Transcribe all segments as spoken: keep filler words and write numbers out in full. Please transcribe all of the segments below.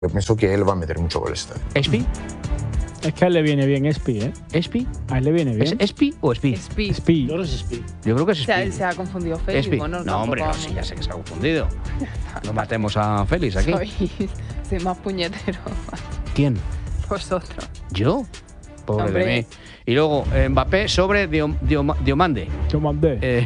Yo pienso que él va a meter mucho goles. ¿Espi? Es que a él le viene bien Espi, ¿eh? ¿Espi? A él le viene bien. ¿Es Espi o Espi? Espi. Espi. Yo creo que es Espi. Yo creo que es Se ha, Espi. se ha confundido Félix. Espi. Bueno, No, tampoco hombre, no, vamos. sí, ya sé que se ha confundido. No matemos a Félix aquí. Soy, soy más puñetero. ¿Quién? Vosotros. ¿Yo? Pobre Hombre. de mí. Y luego, eh, Mbappé sobre Dio- Dio- Diomande. Yo mandé. Eh,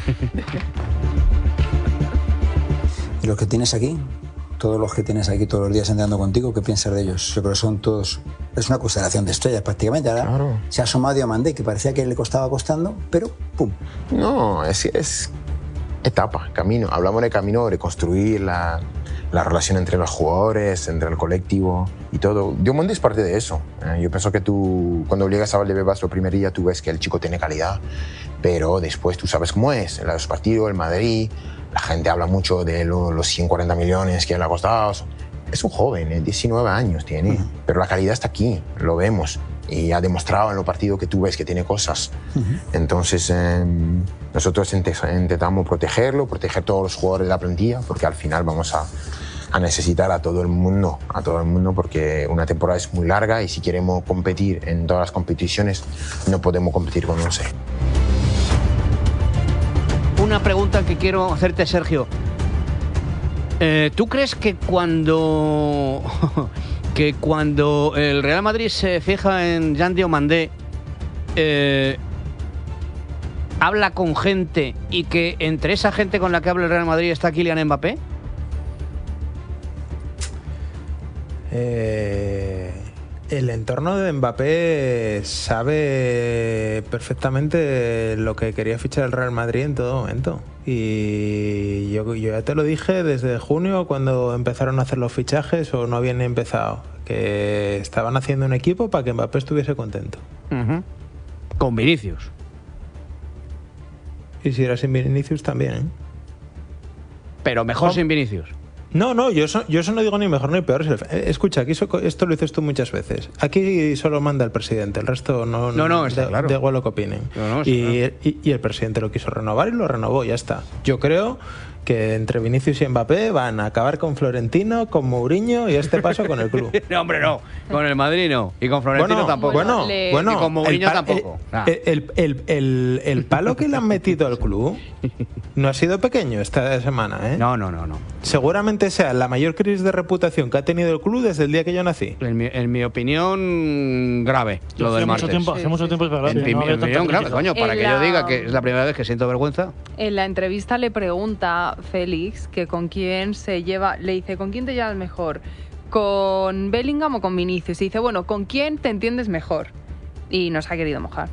¿Y los que tienes aquí? Todos los que tienes aquí todos los días andando contigo, ¿qué piensas de ellos? Yo creo que son todos... Es una constelación de estrellas prácticamente. Ahora Claro. se ha asomado Diomandé, que parecía que le costaba costando, pero ¡pum! No, es, es etapa, camino. Hablamos de camino, de construir la, la relación entre los jugadores, entre el colectivo y todo. Diomande es parte de eso. Eh, yo pienso que tú, cuando llegas a Valdebebas lo primer día, tú ves que el chico tiene calidad, pero después tú sabes cómo es. En los partidos, el Madrid, la gente habla mucho de lo- los ciento cuarenta millones que le ha costado. Es un joven, eh, diecinueve años tiene, Ujú. pero la calidad está aquí, lo vemos. Y ha demostrado en los partidos que tú ves que tiene cosas. Entonces, eh, nosotros inte- intentamos protegerlo, proteger todos los jugadores de la plantilla, porque al final vamos a, a necesitar a todo el mundo, a todo el mundo, porque una temporada es muy larga y si queremos competir en todas las competiciones, no podemos competir con once. una pregunta que quiero hacerte, Sergio. Eh, ¿Tú crees que cuando que cuando el Real Madrid se fija en Jean Diomandé eh, habla con gente y que entre esa gente con la que habla el Real Madrid está Kylian Mbappé? Eh, el entorno de Mbappé sabe perfectamente lo que quería fichar el Real Madrid en todo momento. Y yo, yo ya te lo dije desde junio cuando empezaron a hacer los fichajes o no habían empezado, que estaban haciendo un equipo para que Mbappé estuviese contento. Uh-huh. Con Vinicius. Y si era sin Vinicius también, ¿eh? Pero mejor ¿Cómo? sin Vinicius. No, no, yo eso, yo eso no digo ni mejor ni peor. Eh, Escucha, aquí eso- esto lo dices tú muchas veces. Aquí solo manda el presidente, el resto no, No, no, está da, claro. da igual lo que opinen. No, no, está y, y- y el presidente lo quiso renovar y lo renovó, ya está. Yo creo que entre Vinicius y Mbappé van a acabar con Florentino, con Mourinho y a este paso con el club. No, hombre, no. Con el Madrid no. Y con Florentino Bueno, tampoco. bueno, Le- bueno, Y con Mourinho el pa- tampoco. el- Nah. El, el- el- el palo que le han metido al club no ha sido pequeño esta semana, ¿eh? No, no, no, no. Seguramente sea la mayor crisis de reputación que ha tenido el club desde el día que yo nací. En mi, en mi opinión, grave. Yo Lo del hacía mucho martes. tiempo, Sí, hacía mucho sí, tiempo, es verdad. En que mi, no había en mi tanta opinión, grave, crítica. coño, para En que yo la- diga que es la primera vez que siento vergüenza. En la entrevista le pregunta Félix que con quién se lleva, le dice, ¿con quién te llevas mejor? ¿Con Bellingham o con Vinicius? Y dice, bueno, ¿con quién te entiendes mejor? Y nos ha querido mojar.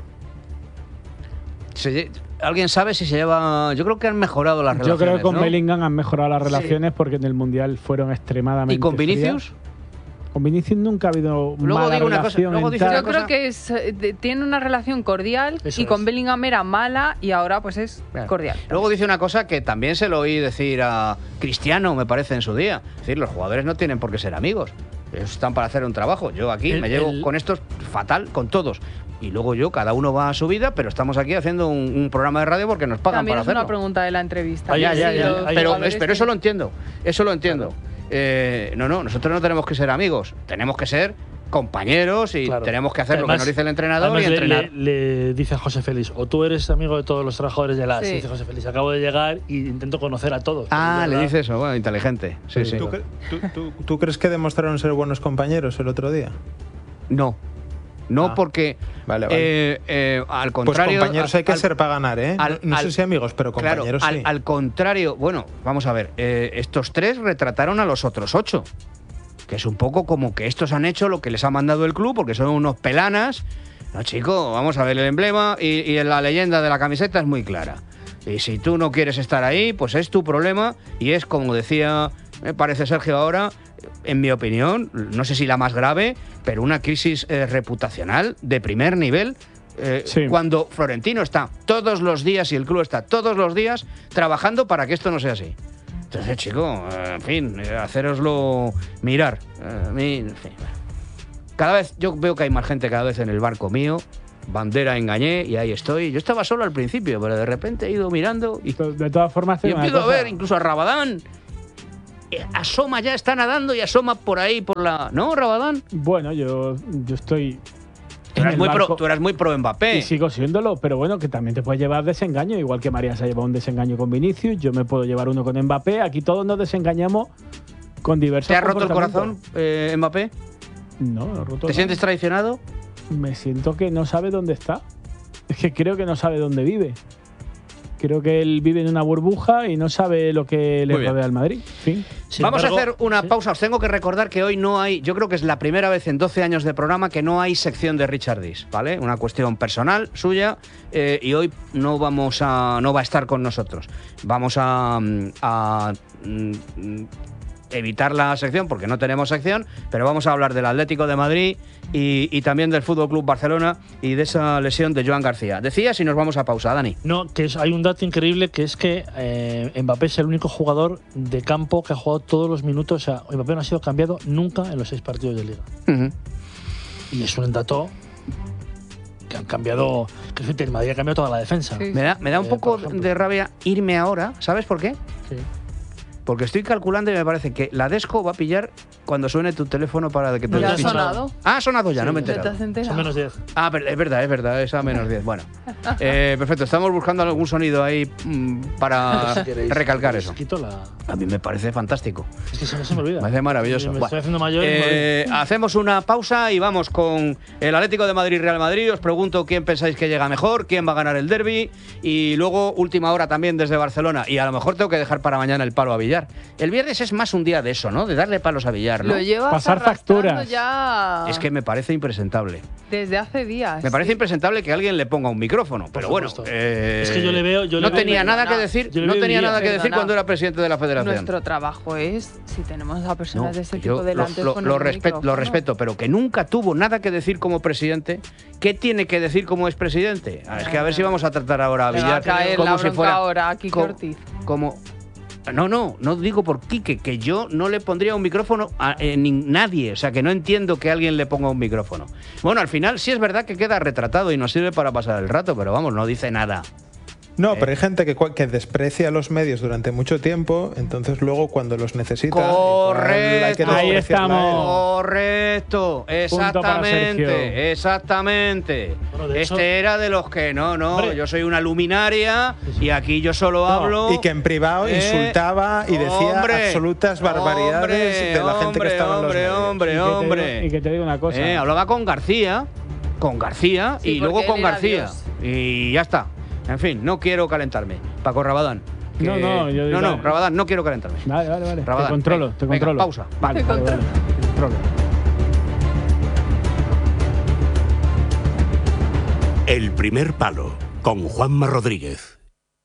Se lle- ¿Alguien sabe si se lleva...? Yo creo que han mejorado las Yo relaciones, creo que con ¿no? Bellingham han mejorado las relaciones porque en el Mundial fueron extremadamente ¿Y con Vinicius? frías. Con Vinicius nunca ha habido Luego mala digo una cosa, relación luego en dice tal. una Yo cosa- creo que es, eh, de- tiene una relación cordial Eso y con es. Bellingham era mala y ahora pues es Claro. cordial. Luego dice una cosa que también se lo oí decir a Cristiano, me parece, en su día. Es decir, los jugadores no tienen por qué ser amigos. Ellos están para hacer un trabajo. Yo aquí El- me llevo el- con estos fatal, con todos. Y luego yo, cada uno va a su vida, pero estamos aquí haciendo un, un programa de radio porque nos pagan También para es una hacerlo. pregunta de la entrevista. Oye, Ya, Sí, ya, ya. los hay- Pero, jugadores es- pero eso que- lo entiendo. Eso lo entiendo. Eh, no, no, nosotros no tenemos que ser amigos. Tenemos que ser compañeros y Claro. tenemos que hacer lo que Además- nos dice el entrenador además y le- entrenar. Le, le dice a José Félix, o tú eres amigo de todos los trabajadores de la AS. Sí. Y dice José Félix, acabo de llegar y intento conocer a todos. Ah, Pero le es dice verdad- eso. Bueno, inteligente. Sí, sí. ¿Tú, cre- tú- tú- tú crees que demostraron ser buenos compañeros el otro día? No. No, Ah. porque Vale, vale. eh, eh, al Pues contrario. compañeros hay que al- ser para ganar, ¿eh? al- no al- sé si amigos, pero Claro, compañeros al, sí. al contrario, bueno, vamos a ver, eh, estos tres retrataron a los otros ocho, que es un poco como que estos han hecho lo que les ha mandado el club, porque son unos pelanas. No, chico, vamos a ver el emblema y, y la leyenda de la camiseta es muy clara. Y si tú no quieres estar ahí, pues es tu problema y es como decía, me parece Sergio ahora, en mi opinión, no sé si la más grave, pero una crisis eh, reputacional de primer nivel. eh, Sí. Cuando Florentino está todos los días y el club está todos los días trabajando para que esto no sea así. Entonces, chico, eh, en fin, eh, hacéroslo mirar. Eh, a mí, en fin, bueno. Cada vez, yo veo que hay más gente cada vez en el barco mío. Bandera engañé y ahí estoy. Yo estaba solo al principio, pero de repente he ido mirando y, De todas formas, te y digo una empiezo a cosa. ver incluso a Rabadán. asoma ya, está nadando y asoma por ahí, por la... ¿No, Rabadán? Bueno, yo, yo estoy... Tú eras, muy pro, tú eras muy pro Mbappé. Y sigo siéndolo, pero bueno, que también te puedes llevar desengaño, igual que María se ha llevado un desengaño con Vinicius, yo me puedo llevar uno con Mbappé, aquí todos nos desengañamos con diversos ¿Te ha roto el comportamientos. corazón, eh, Mbappé? No, no he roto ¿Te nada. sientes traicionado? Me siento que no sabe dónde está. Es que creo que no sabe dónde vive. Creo que él vive en una burbuja y no sabe lo que le Muy bien. rodea al Madrid. Fin. Sin Vamos embargo, a hacer una sí. pausa. Os tengo que recordar que hoy no hay, yo creo que es la primera vez en doce años de programa que no hay sección de Richard Dis, ¿vale? Una cuestión personal suya eh, y hoy no vamos a, no va a estar con nosotros. Vamos a, a, mm, evitar la sección porque no tenemos sección, pero vamos a hablar del Atlético de Madrid y, y también del Fútbol Club Barcelona y de esa lesión de Joan García. Decías y nos vamos a pausa, Dani. No, que es- hay un dato increíble que es que eh, Mbappé es el único jugador de campo que ha jugado todos los minutos. O sea, Mbappé no ha sido cambiado nunca en los seis partidos de Liga. Uh-huh. Y es un dato que han cambiado. Que el Madrid ha cambiado toda la defensa. Sí. Me da, me da un Eh, poco por ejemplo. de rabia irme ahora. ¿Sabes por qué? Sí. Porque estoy calculando y me parece que la Desco va a pillar cuando suene tu teléfono para que te Ya ¿Ya ha despiches. sonado? Ah, ha sonado ya, Sí, no me he ya ¿Ya te enterado. has enterado? Son menos diez. Ah, pero es verdad, es verdad, es a menos diez. Bueno, eh, perfecto, estamos buscando algún sonido ahí mm, para Si queréis, recalcar si eso. quito la- A mí me parece fantástico, Es que se, no se me olvida. me parece maravilloso. Me Bueno, estoy haciendo mayor. y me eh, olvido. hacemos una pausa y vamos con el Atlético de Madrid-Real Madrid. Os pregunto quién pensáis que llega mejor, quién va a ganar el derbi y luego última hora también desde Barcelona. Y a lo mejor tengo que dejar para mañana el palo a Villar. El viernes es más un día de eso, ¿no? De darle palos a Villar, ¿no? Lo llevas Pasar arrastrando facturas. ya Es que me parece impresentable. desde hace días. Me parece impresentable que alguien le ponga un micrófono, pero bueno. supuesto. eh, Es que yo le veo- yo le no veo- tenía nada que Perdona, decir, yo le no veo tenía Villar. nada que decir Perdona. cuando era presidente de la Federación. Nuestro trabajo es, si tenemos a personas No, de ese yo tipo delante, lo, lo- poner lo el respeto, lo micrófono. respeto, pero que nunca tuvo nada que decir como presidente. ¿Qué tiene que decir como expresidente? Ah, es que a ver si vamos a tratar ahora a Le va Villar a caer como la si bronca fuera ahora a Quique co- Ortiz. como no, no, no digo por Quique, que yo no le pondría un micrófono a eh, ni- nadie, o sea que no entiendo que alguien le ponga un micrófono. Bueno, al final sí es verdad que queda retratado y nos sirve para pasar el rato, pero vamos, no dice nada. No, pero hay gente que, cua- que desprecia los medios durante mucho tiempo, entonces luego cuando los necesita, igual hay que Correcto. Ahí despreciarla a él. estamos. Correcto, para exactamente, Sergio. exactamente. Bueno, de este hecho- era de los que no, no, Hombre. yo soy una luminaria y aquí yo solo hablo. Y que en privado Eh, insultaba y decía hombre, absolutas barbaridades hombre, de la gente hombre, que estaba hombre, en los medios. hombre, Y que te hombre. digo- y que te digo una cosa. Eh, hablaba con García, con García Sí, y luego porque con él era García. Dios. Y ya está. En fin, no quiero calentarme. Paco Rabadán. que- No, no, yo no, digo- no, Rabadán, no quiero calentarme. Vale, vale, vale. Rabadán, te controlo, venga, te venga, controlo. pausa. Vale. Te Vale, vale, te controlo. El primer palo con Juanma Rodríguez.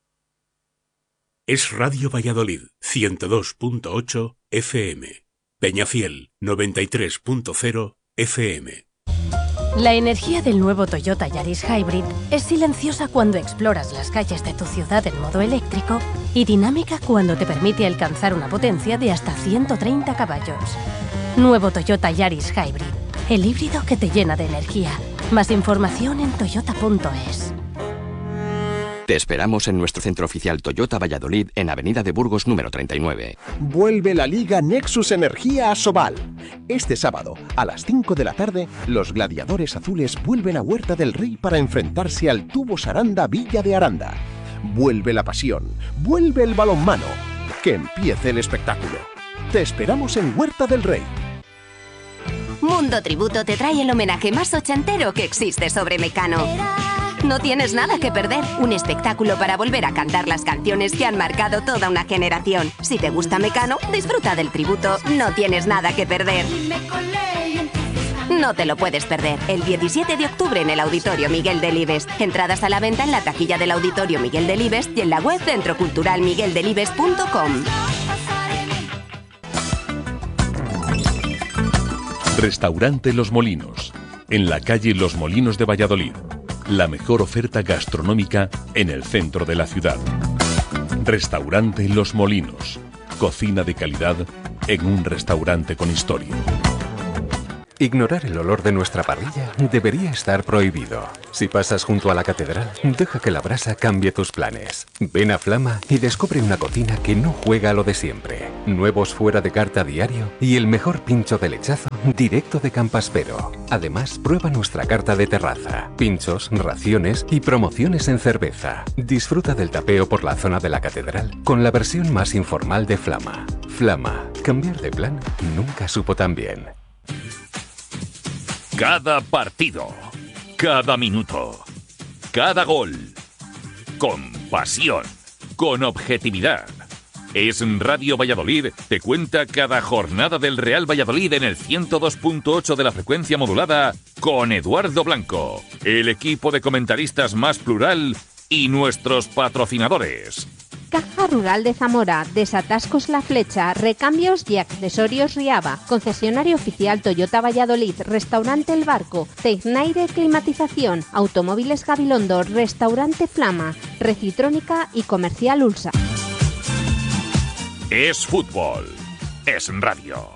Es Radio Valladolid ciento dos punto ocho F M. Peñafiel noventa y tres punto cero F M. La energía del nuevo Toyota Yaris Hybrid es silenciosa cuando exploras las calles de tu ciudad en modo eléctrico y dinámica cuando te permite alcanzar una potencia de hasta ciento treinta caballos. Nuevo Toyota Yaris Hybrid, el híbrido que te llena de energía. Más información en toyota punto es. Te esperamos en nuestro centro oficial Toyota Valladolid en Avenida de Burgos número treinta y nueve. Vuelve la Liga Nexus Energía a Sobal. Este sábado, a las cinco de la tarde, los gladiadores azules vuelven a Huerta del Rey para enfrentarse al Tubo Saranda Villa de Aranda. Vuelve la pasión, vuelve el balonmano. Que empiece el espectáculo. Te esperamos en Huerta del Rey. Mundo Tributo te trae el homenaje más ochentero que existe sobre Mecano. No tienes nada que perder, un espectáculo para volver a cantar las canciones que han marcado toda una generación. Si te gusta Mecano, disfruta del tributo, no tienes nada que perder. No te lo puedes perder, el diecisiete de octubre en el Auditorio Miguel Delibes. Entradas a la venta en la taquilla del Auditorio Miguel Delibes y en la web centro cultural miguel delibes punto com. Restaurante Los Molinos, en la calle Los Molinos de Valladolid. La mejor oferta gastronómica en el centro de la ciudad. Restaurante Los Molinos, cocina de calidad en un restaurante con historia. Ignorar el olor de nuestra parrilla debería estar prohibido. Si pasas junto a la catedral, deja que la brasa cambie tus planes. Ven a Flama y descubre una cocina que no juega a lo de siempre. Nuevos fuera de carta diario y el mejor pincho de lechazo directo de Campaspero. Además, prueba nuestra carta de terraza, pinchos, raciones y promociones en cerveza. Disfruta del tapeo por la zona de la catedral con la versión más informal de Flama. Flama, cambiar de plan nunca supo tan bien. Cada partido, cada minuto, cada gol, con pasión, con objetividad. Es Radio Valladolid, te cuenta cada jornada del Real Valladolid en el ciento dos punto ocho de la frecuencia modulada con Eduardo Blanco, el equipo de comentaristas más plural y nuestros patrocinadores. Caja Rural de Zamora, Desatascos La Flecha, Recambios y Accesorios Riaba, Concesionario Oficial Toyota Valladolid, Restaurante El Barco, Tecnaire Climatización, Automóviles Gabilondo, Restaurante Flama, Recitrónica y Comercial Ulsa. Es fútbol, es radio.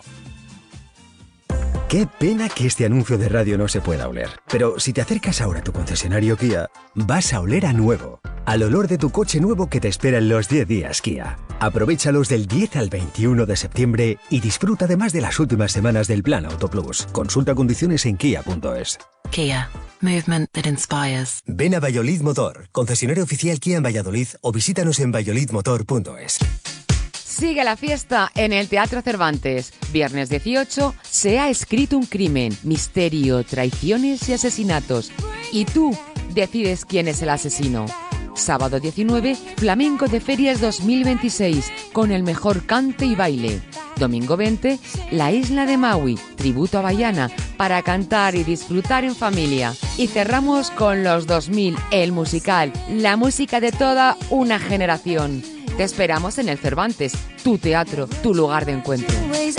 Qué pena que este anuncio de radio no se pueda oler. Pero si te acercas ahora a tu concesionario Kia, vas a oler a nuevo. Al olor de tu coche nuevo que te espera en los diez días Kia. Aprovéchalos del diez al veintiuno de septiembre y disfruta además de las últimas semanas del Plan Auto Plus. Consulta condiciones en kia punto es. Kia. Movement that inspires. Ven a Valladolid Motor, concesionario oficial Kia en Valladolid, o visítanos en valladolid motor punto es. Sigue la fiesta en el Teatro Cervantes. Viernes dieciocho, Se ha escrito un crimen, misterio, traiciones y asesinatos. Y tú decides quién es el asesino. Sábado diecinueve, Flamenco de Ferias dos mil veintiséis, con el mejor cante y baile. Domingo veinte, La Isla de Maui, tributo a Bahiana, para cantar y disfrutar en familia. Y cerramos con Los dos mil, el musical, la música de toda una generación. Te esperamos en el Cervantes, tu teatro, tu lugar de encuentro.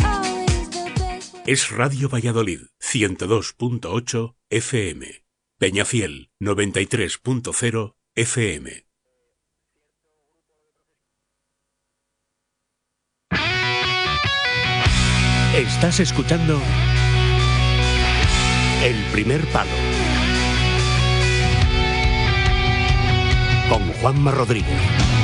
Es Radio Valladolid, ciento dos punto ocho F M. Peñafiel, noventa y tres punto cero F M. Estás escuchando El Primer Palo con Juanma Rodríguez.